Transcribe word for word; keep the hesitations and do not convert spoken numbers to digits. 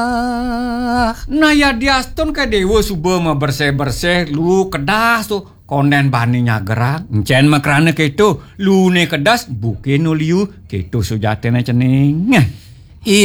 Nah ya diaston ke dewa subuh mah bersih-bersih lu kedas tuh konden bani nyagerak encen makrane keto lu ne kedas buke no liu keto sujatene cening.